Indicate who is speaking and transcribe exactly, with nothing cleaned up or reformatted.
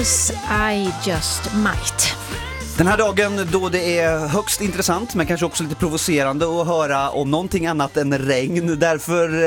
Speaker 1: Beatles, I just might.
Speaker 2: Den här dagen då det är högst intressant men kanske också lite provocerande att höra om någonting annat än regn. Därför